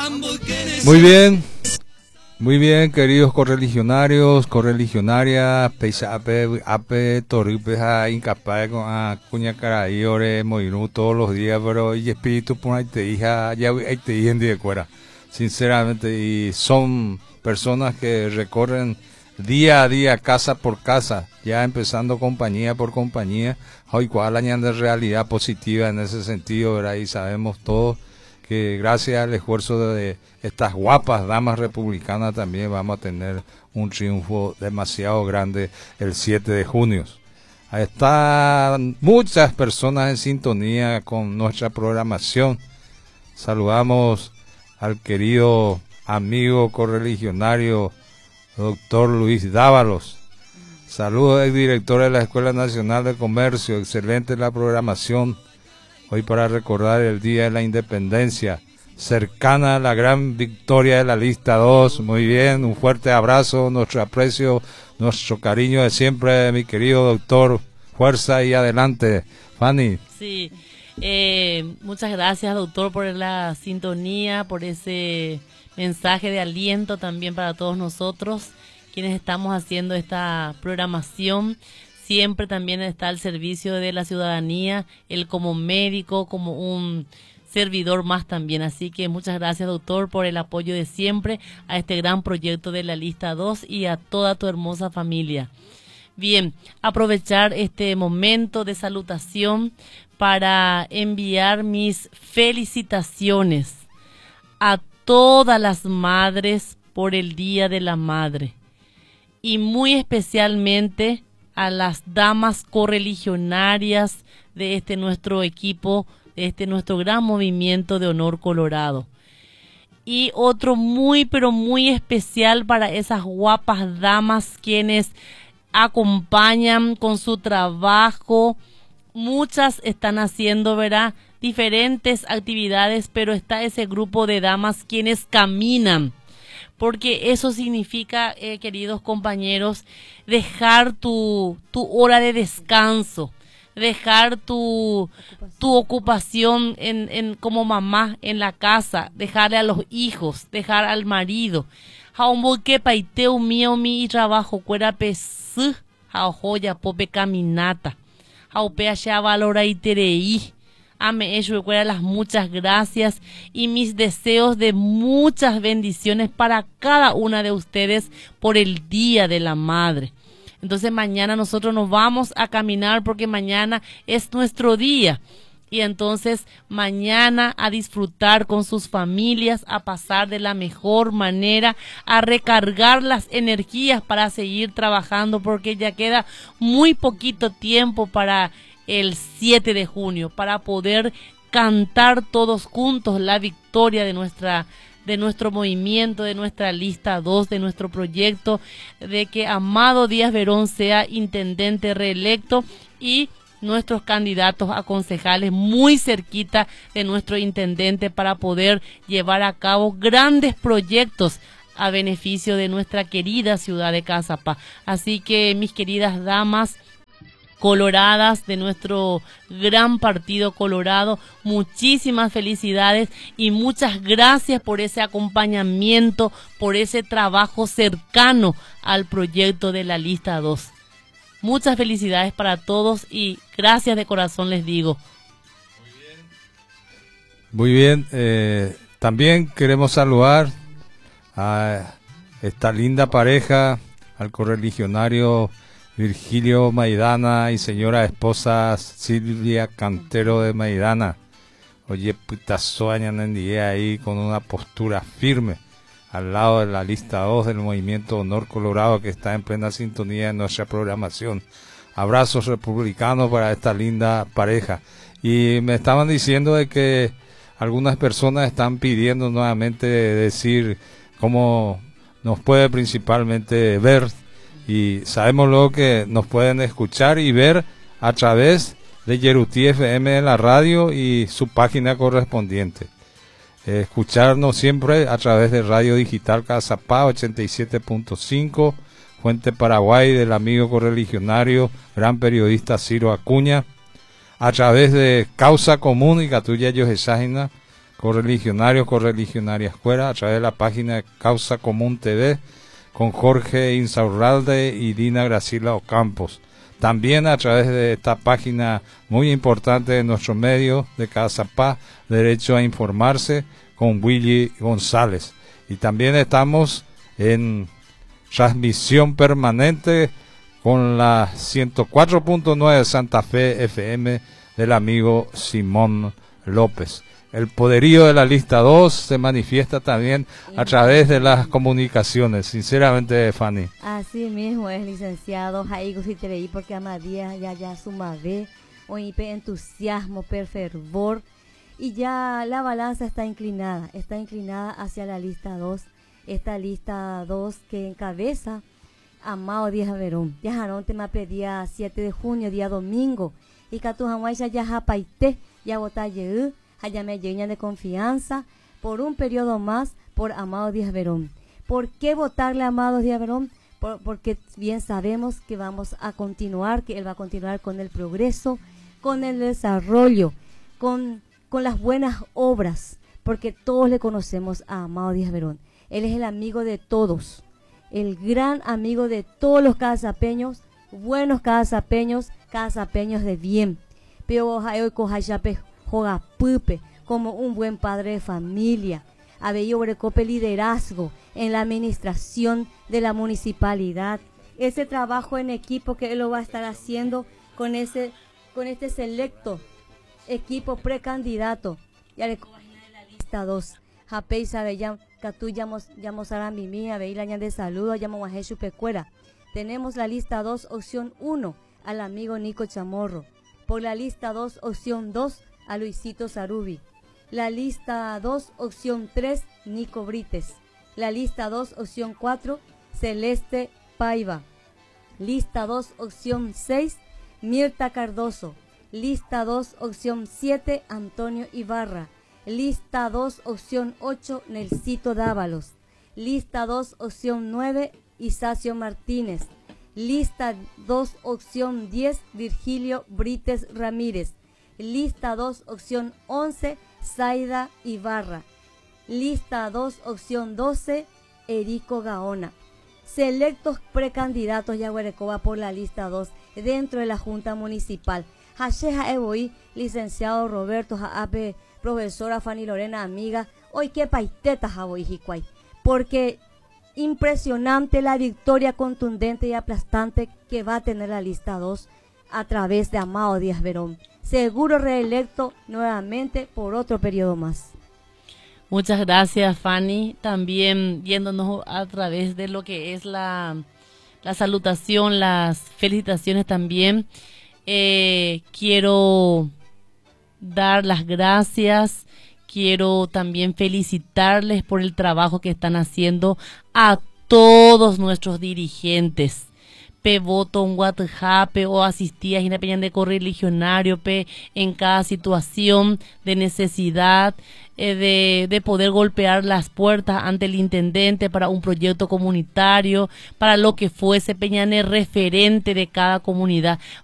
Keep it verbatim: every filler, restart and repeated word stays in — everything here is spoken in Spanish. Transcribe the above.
Muy bien, muy bien, queridos correligionarios, correligionarias, peisa ape, ape, torripeja, incapaz con a cuña carayore, moinu todos los días, pero y espíritu por ahí te hija, ya ahí te dije de fuera, sinceramente, y son personas que recorren día a día, casa por casa, ya empezando compañía por compañía, hoy cuál añade realidad positiva en ese sentido, ¿verdad? Y sabemos todos que gracias al esfuerzo de estas guapas damas republicanas también vamos a tener un triunfo demasiado grande el siete de junio. Están muchas personas en sintonía con nuestra programación. Saludamos al querido amigo correligionario doctor Luis Dávalos. Saludos al director de la Escuela Nacional de Comercio. Excelente la programación. Hoy para recordar el Día de la Independencia, cercana a la gran victoria de la lista dos. Muy bien, un fuerte abrazo, nuestro aprecio, nuestro cariño de siempre, mi querido doctor. Fuerza y adelante, Fanny. Sí, eh, muchas gracias, doctor, por la sintonía, por ese mensaje de aliento también para todos nosotros, quienes estamos haciendo esta programación. Siempre también está al servicio de la ciudadanía, él como médico, como un servidor más también. Así que muchas gracias, doctor, por el apoyo de siempre a este gran proyecto de la lista dos y a toda tu hermosa familia. Bien, aprovechar este momento de salutación para enviar mis felicitaciones a todas las madres por el Día de la Madre y muy especialmente a las damas correligionarias de este nuestro equipo, de este nuestro gran movimiento de Honor Colorado. Y otro muy, pero muy especial para esas guapas damas quienes acompañan con su trabajo. Muchas están haciendo, ¿verdad?, diferentes actividades, pero está ese grupo de damas quienes caminan. Porque eso significa, eh, queridos compañeros, dejar tu, tu hora de descanso, dejar tu, tu ocupación en, en, como mamá en la casa, dejarle a los hijos, dejar al marido. Jaumboque paiteu mío mi trabajo cuera pesu, jaujoya pope caminata, jaupea ya valora y tereí. Ame ello, recuerda las muchas gracias y mis deseos de muchas bendiciones para cada una de ustedes por el Día de la Madre. Entonces mañana nosotros nos vamos a caminar porque mañana es nuestro día. Y entonces mañana a disfrutar con sus familias, a pasar de la mejor manera, a recargar las energías para seguir trabajando porque ya queda muy poquito tiempo para el siete de junio, para poder cantar todos juntos la victoria de nuestra de nuestro movimiento, de nuestra lista dos, de nuestro proyecto, de que Amado Díaz Verón sea intendente reelecto y nuestros candidatos a concejales muy cerquita de nuestro intendente para poder llevar a cabo grandes proyectos a beneficio de nuestra querida ciudad de Caazapá. Así que, mis queridas damas coloradas de nuestro gran partido colorado, muchísimas felicidades y muchas gracias por ese acompañamiento, por ese trabajo cercano al proyecto de la lista dos. Muchas felicidades para todos y gracias de corazón les digo. Muy bien, eh, también queremos saludar a esta linda pareja, al correligionario Virgilio Maidana y señora esposa Silvia Cantero de Maidana. Oye, puta sueñan en día ahí con una postura firme al lado de la lista dos del Movimiento Honor Colorado que está en plena sintonía en nuestra programación. Abrazos republicanos para esta linda pareja. Y me estaban diciendo de que algunas personas están pidiendo nuevamente decir cómo nos puede principalmente ver. Y sabemos luego que nos pueden escuchar y ver a través de Yerutí F M de la radio y su página correspondiente. Eh, escucharnos siempre a través de Radio Digital Caazapá ochenta y siete punto cinco, Fuente Paraguay del amigo correligionario, gran periodista Ciro Acuña, a través de Causa Común y Catuya Yojeságina, correligionarios, correligionarias fuera, a través de la página de Causa Común T V, con Jorge Insaurralde y Dina Gracila Ocampos. También a través de esta página muy importante de nuestro medio de Casa Paz, Derecho a Informarse, con Willy González. Y también estamos en transmisión permanente con la ciento cuatro punto nueve Santa Fe F M del amigo Simón López. El poderío de la lista dos se manifiesta también a través de las comunicaciones, sinceramente, Fanny. Así mismo es, licenciado Jaigo Citerei, porque Amadía ya ya sumave, hoy entusiasmo, per fervor, y ya la balanza está inclinada, está inclinada hacia la lista dos, esta lista dos que encabeza Amado Díaz Verón. Ya Jarón te me pedía siete de junio, día domingo, y Catujamuay ya ya japaité, ya botayeú, Hayame llena de confianza por un periodo más por Amado Díaz Verón. ¿Por qué votarle a Amado Díaz Verón? Por, porque bien sabemos que vamos a continuar, que él va a continuar con el progreso, con el desarrollo, con, con las buenas obras, porque todos le conocemos a Amado Díaz Verón. Él es el amigo de todos, el gran amigo de todos los casapeños, buenos casapeños, casapeños de bien. Pero hoy cojayape joga pupe, como un buen padre de familia. Había Orecope liderazgo en la administración de la municipalidad. Ese trabajo en equipo que él lo va a estar haciendo con ese, con este selecto equipo precandidato. Ya le la lista dos. Japei sabe ya Catu llamos llamos a mimi a veila de saludo llamo a Jesús Pecuera. Tenemos la lista dos opción uno al amigo Nico Chamorro. Por la lista dos opción dos a Luisito Sarubi. La lista dos, opción tres, Nico Brites. La lista dos, opción cuatro, Celeste Paiva. Lista dos, opción seis, Mirta Cardoso. Lista dos, opción siete, Antonio Ibarra. Lista dos, opción ocho, Nelsito Dávalos. Lista dos, opción nueve, Isacio Martínez. Lista dos, opción diez, Virgilio Brites Ramírez. Lista dos, opción once, Zaida Ibarra. Lista dos, opción doce, Erico Gaona. Selectos precandidatos Yaguarecoba por la lista dos dentro de la Junta Municipal. Hasheja Eboí, licenciado Roberto Jaape, profesora Fanny Lorena, amiga. Hoy qué paiteta Jaboí Jicuay. Porque impresionante la victoria contundente y aplastante que va a tener la lista dos a través de Amado Díaz Verón. Seguro reelecto nuevamente por otro periodo más. Muchas gracias, Fanny. También yéndonos a través de lo que es la, la salutación, las felicitaciones también. Eh, quiero dar las gracias, quiero también felicitarles por el trabajo que están haciendo a todos nuestros dirigentes. Pe voto un guatajape o asistía a peñan de correligionario pe en cada situación de necesidad eh, de, de poder golpear las puertas ante el intendente para un proyecto comunitario, para lo que fuese peñane referente de cada comunidad.